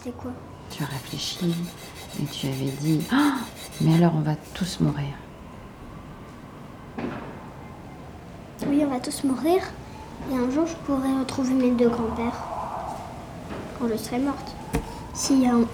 c'était quoi? Tu as réfléchi et tu avais dit « Ah, mais alors on va tous mourir ». Oui, on va tous mourir. Et un jour, je pourrai retrouver mes deux grands-pères. Quand je serai morte. Si